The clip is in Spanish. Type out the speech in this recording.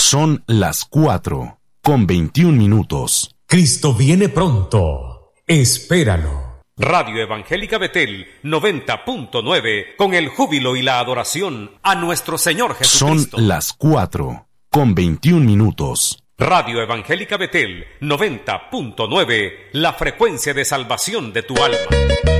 Son las 4:21. Cristo viene pronto. Espéralo. Radio Evangélica Betel 90.9, con el júbilo y la adoración a nuestro Señor Jesucristo. Son las 4:21. Radio Evangélica Betel 90.9, la frecuencia de salvación de tu alma.